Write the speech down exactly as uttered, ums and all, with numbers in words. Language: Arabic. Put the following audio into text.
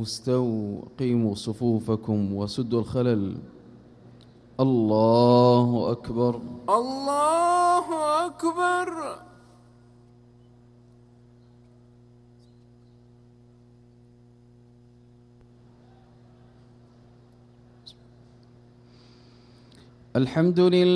استووا قيموا صفوفكم وسدوا الخلل. الله أكبر. الله أكبر. الحمد لله.